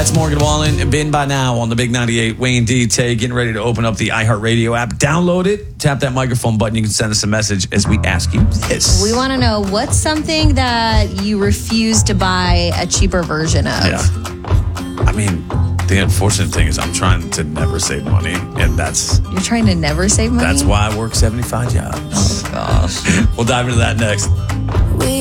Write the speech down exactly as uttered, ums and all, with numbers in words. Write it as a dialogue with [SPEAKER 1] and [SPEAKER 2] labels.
[SPEAKER 1] That's Morgan Wallen. Been by now on the Big ninety-eight. Wayne D. Tay getting ready to open up the iHeartRadio app. Download it. Tap that microphone button. You can send us a message as we ask you this.
[SPEAKER 2] We want to know what's something that you refuse to buy a cheaper version of.
[SPEAKER 1] Yeah. I mean, the unfortunate thing is I'm trying to never save money, and that's
[SPEAKER 2] You're trying to never save money?
[SPEAKER 1] that's why I work seventy-five jobs.
[SPEAKER 2] Oh, gosh.
[SPEAKER 1] We'll dive into that next.